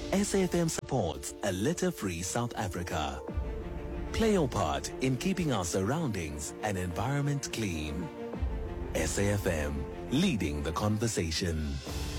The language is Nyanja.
SAFM supports a litter-free South Africa. Play your part in keeping our surroundings and environment clean. SAFM, leading the conversation.